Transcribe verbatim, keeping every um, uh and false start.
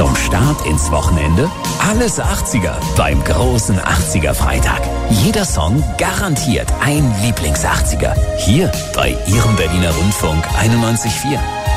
Zum Start ins Wochenende alles achtziger beim großen achtziger Freitag. Jeder Song garantiert ein Lieblings-achtziger. Hier bei Ihrem Berliner Rundfunk einundneunzig Komma vier.